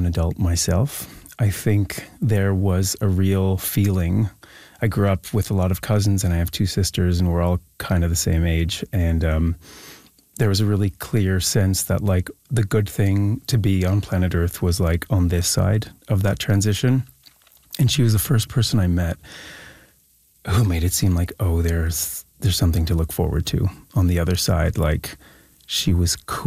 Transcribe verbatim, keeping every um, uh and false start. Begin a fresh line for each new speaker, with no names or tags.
adult myself. I think there was a real feeling. I grew up with a lot of cousins, and I have two sisters, and we're all kind of the same age. And um, there was a really clear sense that, like, the good thing to be on planet Earth was, like, on this side of that transition. And she was the first person I met who made it seem like, oh, there's there's something to look forward to on the other side. Like, she was cool.